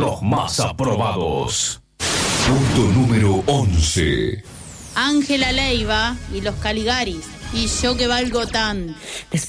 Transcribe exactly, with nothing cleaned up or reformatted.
los más aprobados. Punto número once. Ángela Leiva y los Caligaris. Y yo que valgo tan.